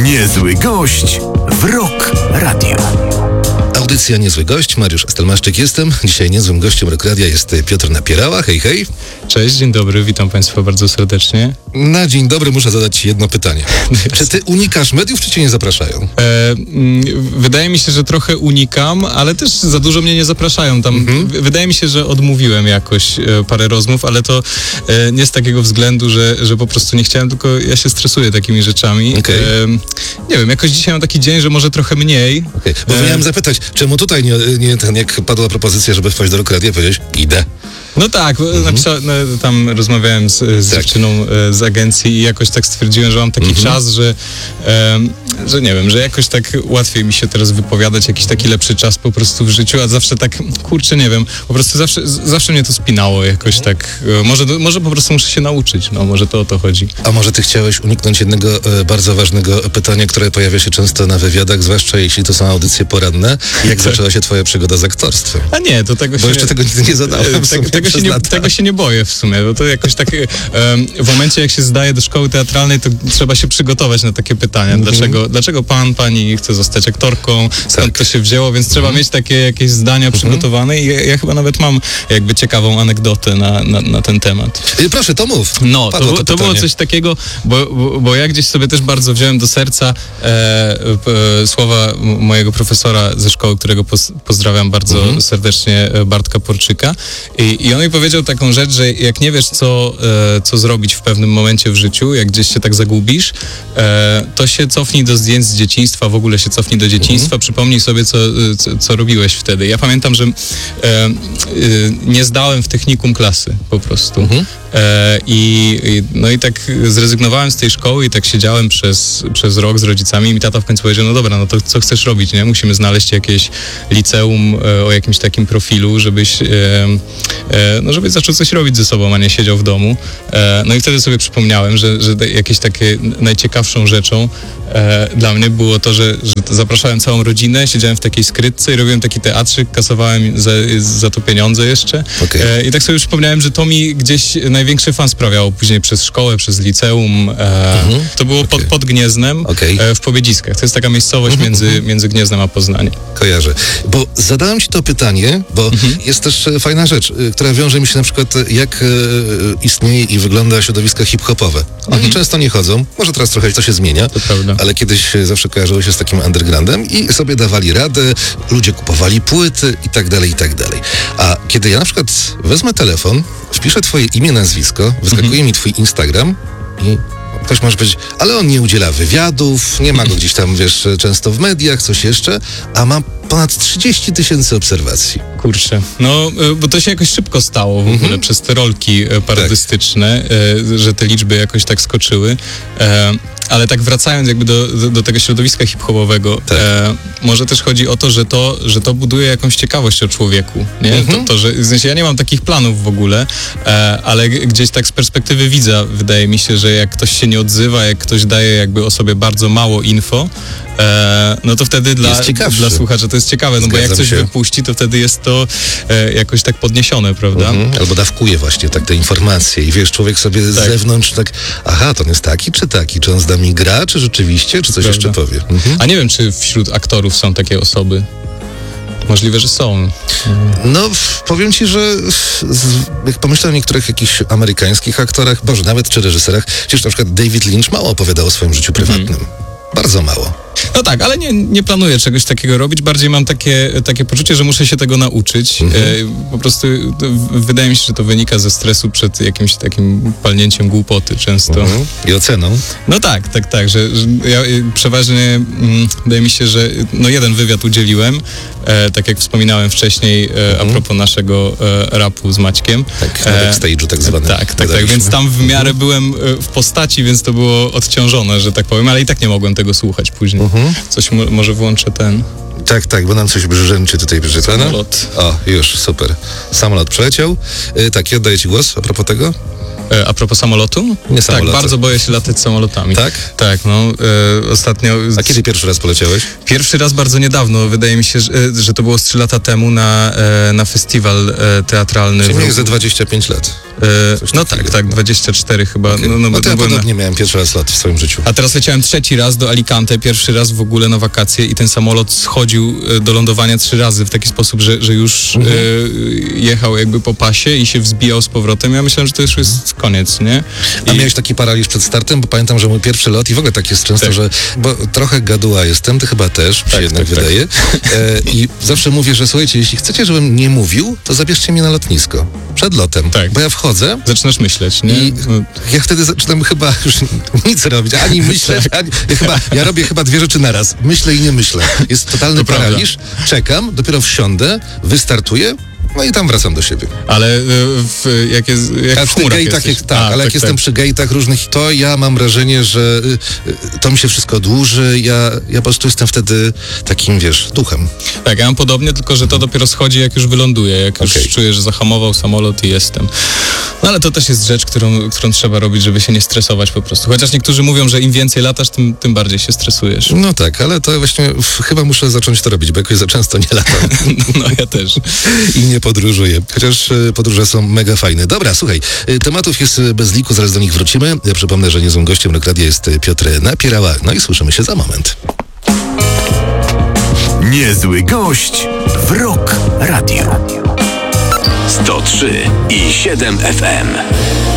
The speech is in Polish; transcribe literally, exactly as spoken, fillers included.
Niezły gość w Rock Radio. Audycja Niezły Gość, Mariusz Stelmaszczyk jestem. Dzisiaj niezłym gościem Rock Radia jest Piotr Napierała. Hej, hej. Cześć, dzień dobry, witam Państwa bardzo serdecznie. Na dzień dobry muszę zadać Ci jedno pytanie. Czy Ty unikasz mediów, czy Cię nie zapraszają? E, m, wydaje mi się, że trochę unikam, ale też za dużo mnie nie zapraszają. Tam mhm. w, wydaje mi się, że odmówiłem jakoś e, parę rozmów, ale to e, nie z takiego względu, że, że po prostu nie chciałem, tylko ja się stresuję takimi rzeczami. Okay. E, nie wiem, jakoś dzisiaj mam taki dzień, że może trochę mniej. Okay. Bo e, miałem zapytać, czemu tutaj nie, nie ten, jak padła propozycja, żeby wpaść do Rock Radia, powiedziałeś, idę. No tak, mhm. napisa- no, tam rozmawiałem z, z tak. dziewczyną e, z agencji i jakoś tak stwierdziłem, że mam taki mhm. czas, że, e, że nie wiem, że jakoś tak łatwiej mi się teraz wypowiadać, jakiś taki lepszy czas po prostu w życiu, a zawsze tak, kurczę, nie wiem, po prostu zawsze, z, zawsze mnie to spinało jakoś tak, e, może, może po prostu muszę się nauczyć, no może to o to chodzi. A może ty chciałeś uniknąć jednego e, bardzo ważnego pytania, które pojawia się często na wywiadach, zwłaszcza jeśli to są audycje poranne, jak zaczęła się twoja przygoda z aktorstwem? A nie, to tego Bo się... jeszcze tego nigdy nie zadałem. Te, tego, się nie, tego się nie boję w sumie, bo to jakoś tak um, w momencie jak się zdaje do szkoły teatralnej, to trzeba się przygotować na takie pytania. Mm-hmm. Dlaczego, dlaczego pan, pani chce zostać aktorką, skąd tak. to się wzięło, więc trzeba mm-hmm. mieć takie jakieś zdania mm-hmm. przygotowane i ja, ja chyba nawet mam jakby ciekawą anegdotę na, na, na ten temat. I proszę, to mów. No, to, to, to było coś takiego, bo, bo, bo ja gdzieś sobie też bardzo wziąłem do serca e, e, słowa mojego profesora ze szkoły, którego poz, pozdrawiam bardzo mm-hmm. serdecznie, Bartka Porczyka. I, I on mi powiedział taką rzecz, że jak nie wiesz, co, e, co zrobić w pewnym momencie w życiu, jak gdzieś się tak zagubisz, e, to się cofnij do zdjęć z dzieciństwa, w ogóle się cofnij do dzieciństwa, mhm. przypomnij sobie, co, co, co robiłeś wtedy. Ja pamiętam, że e, e, nie zdałem w technikum klasy po prostu. Mhm. E, i, i, no i tak zrezygnowałem z tej szkoły i tak siedziałem przez, przez rok z rodzicami i mi tata w końcu powiedział, no dobra, no to co chcesz robić, nie? Musimy znaleźć jakieś liceum e, o jakimś takim profilu, żebyś, e, e, no żebyś zaczął coś robić ze sobą, a nie siedział w domu. E, no i wtedy sobie przypomniałem, że, że jakieś takie najciekawszą rzeczą e, dla mnie było to, że, że to zapraszałem całą rodzinę, siedziałem w takiej skrytce i robiłem taki teatrzyk, kasowałem za, za to pieniądze jeszcze. Okay. E, I tak sobie przypomniałem, że to mi gdzieś największy fan sprawiało później przez szkołę, przez liceum. E, mhm. To było okay. pod, pod Gniezdnem, okay. e, w Pobiedziskach. To jest taka miejscowość mhm. między, między Gniezdnem a Poznaniem. Kojarzę. Bo zadałem ci to pytanie, bo mhm. jest też fajna rzecz, która wiąże mi się na przykład, jak e, istnieje i wygląda środowisko hip-hopowe. Oni mhm. często nie chodzą, może teraz trochę to się zmienia, to prawda. Ale kiedyś zawsze kojarzyło się z takim undergroundem i sobie dawali radę, ludzie kupowali płyty i tak dalej, i tak dalej. A kiedy ja na przykład wezmę telefon, wpiszę twoje imię, nazwisko, wyskakuje mhm. mi twój Instagram i ktoś może powiedzieć, ale on nie udziela wywiadów, nie ma go gdzieś tam, wiesz, często w mediach, coś jeszcze, a ma ponad trzydzieści tysięcy obserwacji. Kurczę, no, bo to się jakoś szybko stało w ogóle mm-hmm. przez te rolki parodystyczne, tak. że te liczby jakoś tak skoczyły. Ale tak wracając jakby do, do, do tego środowiska hip-hopowego, tak. e, może też chodzi o to, że to, że to buduje jakąś ciekawość o człowieku, nie? Mm-hmm. To, to, że, w sensie ja nie mam takich planów w ogóle, e, ale gdzieś tak z perspektywy widza wydaje mi się, że jak ktoś się nie odzywa, jak ktoś daje jakby o sobie bardzo mało info, e, no to wtedy dla, dla słuchacza to jest ciekawe, no Zgadzam bo jak coś się. wypuści, to wtedy jest to e, jakoś tak podniesione, prawda? Mm-hmm. Albo dawkuje właśnie tak te informacje i wiesz, człowiek sobie tak. z zewnątrz tak, aha, to on jest taki czy taki, czy on zda mi gra, czy rzeczywiście, czy coś Prawda. jeszcze powie. Mhm. A nie wiem, czy wśród aktorów są takie osoby. Możliwe, że są. No, powiem ci, że z, jak pomyślę o niektórych jakichś amerykańskich aktorach, boże, nawet czy reżyserach, przecież na przykład David Lynch mało opowiadał o swoim życiu prywatnym. Mhm. Bardzo mało. No tak, ale nie, nie planuję czegoś takiego robić. Bardziej mam takie, takie poczucie, że muszę się tego nauczyć. Mhm. E, po prostu to, wydaje mi się, że to wynika ze stresu przed jakimś takim palnięciem głupoty często. Mhm. I oceną. No tak, tak, tak, że, że ja przeważnie mm, wydaje mi się, że no jeden wywiad udzieliłem, e, tak jak wspominałem wcześniej, e, mhm. a propos naszego e, rapu z Maćkiem. Tak, na backstage'u tak zwanym. Tak, tak, tak, więc tam w miarę mhm. byłem w postaci, więc to było odciążone, że tak powiem, ale i tak nie mogłem tego słuchać później. Mhm. Coś mo- może włączę ten... Tak, tak, bo nam coś brzęczy tutaj brzydko. Samolot. O, już, super. Samolot przeleciał. Yy, tak, ja oddaję ci głos a propos tego. E, A propos samolotu? Nie tak, samolotu. bardzo boję się latać samolotami. Tak? Tak, no e, ostatnio... A kiedy pierwszy raz poleciałeś? Pierwszy raz bardzo niedawno, wydaje mi się, że, że to było z trzy lata temu na, e, na festiwal e, teatralny. Czyli w miałeś Ruchu. ze dwadzieścia pięć lat. E, Coś no takiego. tak, tak, dwadzieścia cztery chyba. Okay. No, no, No to ja byłem podobnie miałem pierwszy raz lat w swoim życiu. A teraz leciałem trzeci raz do Alicante, pierwszy raz w ogóle na wakacje i ten samolot schodził e, do lądowania trzy razy w taki sposób, że, że już Mhm. e, jechał jakby po pasie i się wzbijał z powrotem. Ja myślałem, że to już jest koniec, nie? A I- miałeś taki paraliż przed startem? Bo pamiętam, że mój pierwszy lot i w ogóle tak jest często, Tak. że... Bo trochę gaduła jestem, ty chyba też, mi się Tak, jednak tak, tak. wydaje. E, I zawsze mówię, że słuchajcie, jeśli chcecie, żebym nie mówił, to zabierzcie mnie na lotnisko. Przed lotem. Tak. Bo ja wchodzę Zaczynasz myśleć, nie? i No, ja wtedy zaczynam chyba już nic robić, ani myśleć, ani... Ja, chyba, ja robię chyba dwie rzeczy naraz. Myślę i nie myślę. Jest totalny To prawda. paraliż. Czekam, dopiero wsiądę, wystartuję, no i tam wracam do siebie. ale e, w, jak jest, jak A w przy tych chmurach gate'ach, jesteś. jak, tak, A, ale jak jestem przy gate'ach różnych, to ja mam wrażenie, że y, y, to mi się wszystko dłuży, ja, ja po prostu jestem wtedy takim, wiesz, duchem. Tak, ja mam podobnie, tylko że to dopiero schodzi, jak już wyląduję, jak już Okej. czuję, że zahamował samolot i jestem. No ale to też jest rzecz, którą, którą trzeba robić, żeby się nie stresować po prostu. Chociaż niektórzy mówią, że im więcej latasz, tym, tym bardziej się stresujesz. No tak, ale to właśnie f, chyba muszę zacząć to robić, bo jakoś za często nie latam No ja też. i nie podróżuję. Chociaż y, podróże są mega fajne. Dobra, słuchaj, y, tematów jest y, bez liku, zaraz do nich wrócimy. Ja przypomnę, że niezłym gościem Rock Radia jest y, Piotr Napierała. No i słyszymy się za moment. Niezły gość w Rock Radio. sto trzy i siedem F M.